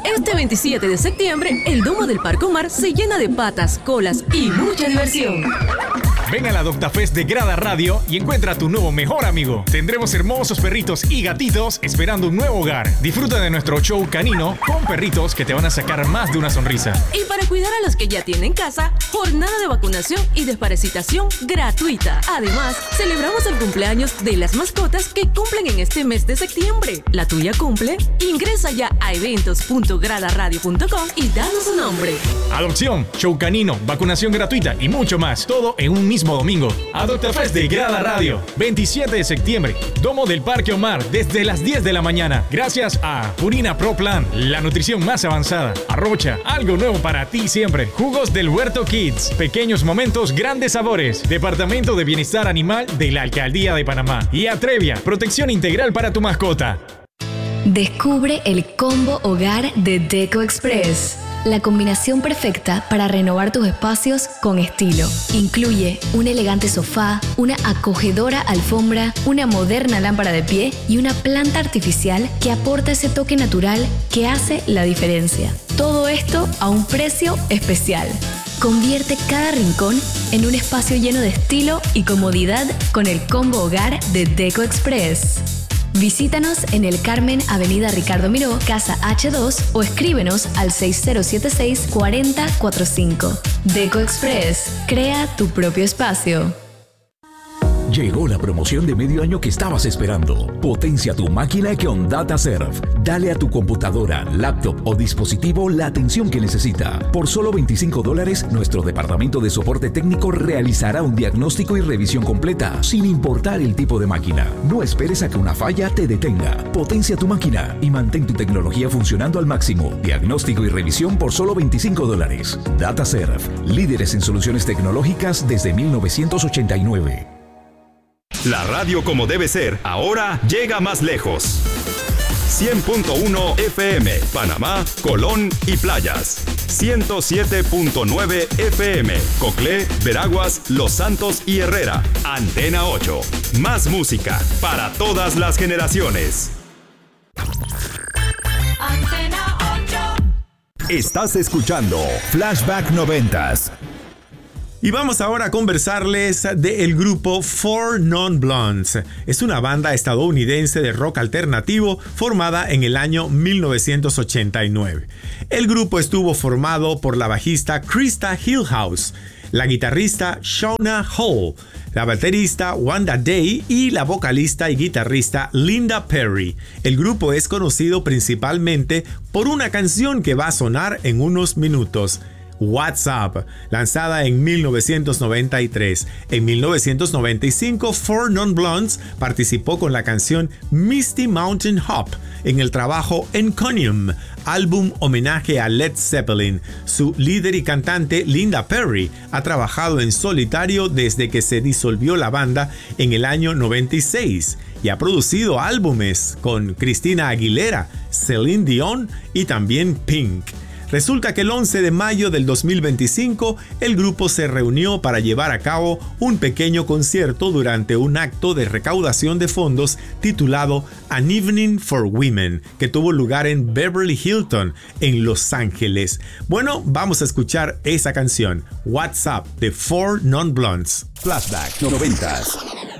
Este 27 de septiembre, el domo del Parque Omar se llena de patas, colas y mucha diversión. Ven a la Adoptafest de Grada Radio y encuentra a tu nuevo mejor amigo. Tendremos hermosos perritos y gatitos esperando un nuevo hogar. Disfruta de nuestro show canino con perritos que te van a sacar más de una sonrisa. Y para cuidar a los que ya tienen casa, jornada de vacunación y desparasitación gratuita. Además, celebramos el cumpleaños de las mascotas que cumplen en este mes de septiembre. ¿La tuya cumple? Ingresa ya a eventos.gradaradio.com y danos su nombre. Adopción, show canino, vacunación gratuita y mucho más. Todo en un mismo domingo. Adoptafest de Grada Radio, 27 de septiembre. Domo del Parque Omar, desde las 10 de la mañana. Gracias a Purina Pro Plan, la nutrición más avanzada. Arrocha, algo nuevo para ti siempre. Jugos del Huerto Kids, pequeños momentos, grandes sabores. Departamento de Bienestar Animal de la Alcaldía de Panamá. Y Atrevia, protección integral para tu mascota. Descubre el combo hogar de Deco Express. La combinación perfecta para renovar tus espacios con estilo. Incluye un elegante sofá, una acogedora alfombra, una moderna lámpara de pie y una planta artificial que aporta ese toque natural que hace la diferencia. Todo esto a un precio especial. Convierte cada rincón en un espacio lleno de estilo y comodidad con el combo hogar de Deco Express. Visítanos en el Carmen, Avenida Ricardo Miró, Casa H2 o escríbenos al 6076-4045. Deco Express, crea tu propio espacio. Llegó la promoción de medio año que estabas esperando. Potencia tu máquina con DataServe. Dale a tu computadora, laptop o dispositivo la atención que necesita. Por solo $25, nuestro departamento de soporte técnico realizará un diagnóstico y revisión completa, sin importar el tipo de máquina. No esperes a que una falla te detenga. Potencia tu máquina y mantén tu tecnología funcionando al máximo. Diagnóstico y revisión por solo $25. DataServe, líderes en soluciones tecnológicas desde 1989. La radio como debe ser, ahora llega más lejos. 100.1 FM, Panamá, Colón y Playas. 107.9 FM, Coclé, Veraguas, Los Santos y Herrera. Antena 8. Más música para todas las generaciones. Antena 8. Estás escuchando Flashback 90s. Y vamos ahora a conversarles del grupo Four Non Blondes. Es una banda estadounidense de rock alternativo formada en el año 1989. El grupo estuvo formado por la bajista Krista Hillhouse, la guitarrista Shauna Hall, la baterista Wanda Day y la vocalista y guitarrista Linda Perry. El grupo es conocido principalmente por una canción que va a sonar en unos minutos. What's Up, lanzada en 1993. En 1995, Four Non Blondes participó con la canción Misty Mountain Hop en el trabajo Encomium, álbum homenaje a Led Zeppelin. Su líder y cantante Linda Perry ha trabajado en solitario desde que se disolvió la banda en el año 96 y ha producido álbumes con Christina Aguilera, Celine Dion y también Pink. Resulta que el 11 de mayo del 2025 el grupo se reunió para llevar a cabo un pequeño concierto durante un acto de recaudación de fondos titulado An Evening for Women, que tuvo lugar en Beverly Hilton, en Los Ángeles. Bueno, vamos a escuchar esa canción, What's Up, de Four Non Blondes. Flashback 90s.